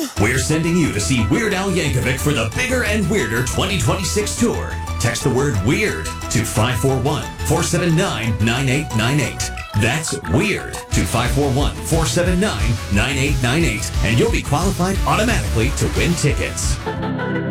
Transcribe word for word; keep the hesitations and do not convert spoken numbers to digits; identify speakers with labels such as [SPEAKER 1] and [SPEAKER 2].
[SPEAKER 1] We're sending you to see Weird Al Yankovic for the Bigger and Weirder twenty twenty-six tour. Text the word WEIRD to five four one, four seven nine, nine eight nine eight. That's WEIRD to five four one, four seven nine, nine eight nine eight, and you'll be qualified automatically to win tickets.